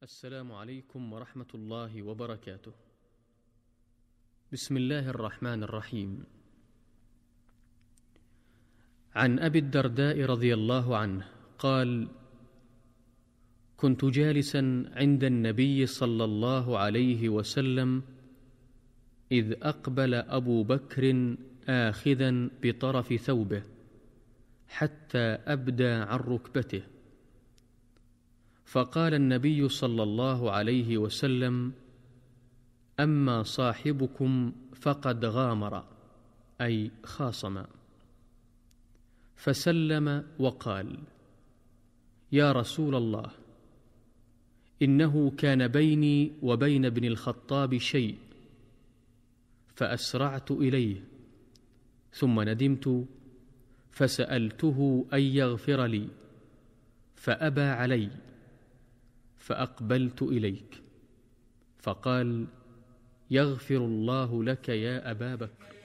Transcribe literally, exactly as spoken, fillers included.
السلام عليكم ورحمة الله وبركاته. بسم الله الرحمن الرحيم. عن أبي الدرداء رضي الله عنه قال: كنت جالسا عند النبي صلى الله عليه وسلم إذ أقبل أبو بكر آخذا بطرف ثوبه حتى أبدى عن ركبته، فقال النبي صلى الله عليه وسلم: أما صاحبكم فقد غامر، أي خاصم. فسلم وقال: يا رسول الله، إنه كان بيني وبين ابن الخطاب شيء، فأسرعت إليه، ثم ندمت فسألته أن يغفر لي، فأبى علي، فأقبلت إليك، فقال: يغفر الله لك يا أبا بكر.